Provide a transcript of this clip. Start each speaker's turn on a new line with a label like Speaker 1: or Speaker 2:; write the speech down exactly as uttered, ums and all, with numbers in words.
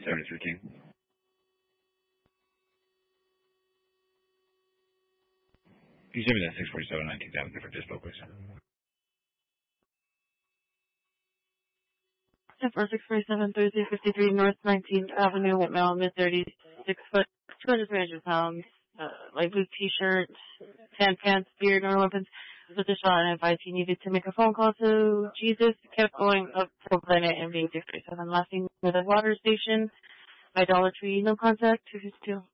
Speaker 1: seventy-three King. Can you send me that six forty-seven nineteenth Avenue for dispo, please?
Speaker 2: For six forty-seven Thursday, fifty-three North nineteenth Avenue, white male, mid thirties, six foot, two hundred, three hundred pounds, uh, light blue t-shirt, tan pants, beard, no weapons. With the shot and advised he needed to make a phone call to Jesus. Kept going up to Planet and being six forty-seven. Last thing with a water station. Idolatry, no contact, two fifty-two.